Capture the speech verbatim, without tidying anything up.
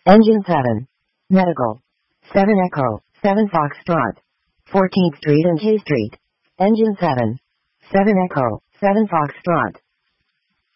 Engine seven. Medical. seven Echo, seven Foxtrot. fourteenth Street and K Street. Engine seven. seven Echo, seven Foxtrot.